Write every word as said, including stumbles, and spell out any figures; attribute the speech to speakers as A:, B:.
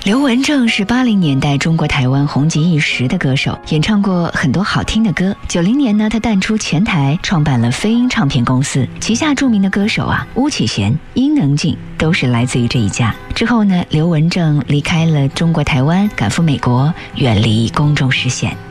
A: 刘文正是八零年代中国台湾红极一时的歌手，演唱过很多好听的歌。九零年呢，他淡出前台，创办了飞鹰唱片公司，旗下著名的歌手啊，巫启贤、伊能静都是来自于这一家。之后呢，刘文正离开了中国台湾，赶赴美国，远离公众视线。